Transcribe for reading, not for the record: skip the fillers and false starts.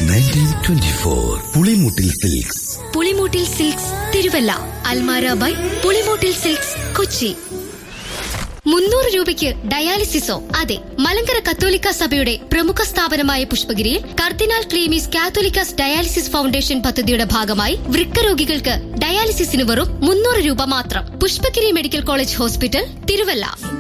1924 Pulimoottil silks. Pulimoottil silks Thiruvalla. Almara by Pulimoottil silks Kochi. 300 രൂപയ്ക്ക് ഡയാലിസിസോ? അതെ, മലങ്കര കത്തോലിക്ക സഭയുടെ പ്രമുഖ സ്ഥാപനമായ പുഷ്പഗിരിയിൽ കർദിനാൾ ക്ലീമീസ് കാത്തോലിക്കാസ് ഡയാലിസിസ് ഫൗണ്ടേഷൻ പദ്ധതിയുടെ ഭാഗമായി വൃക്ക രോഗികൾക്ക് ഡയാലിസിസിന് വെറും 300 രൂപ മാത്രം. Pushpagiri medical college hospital, Thiruvalla.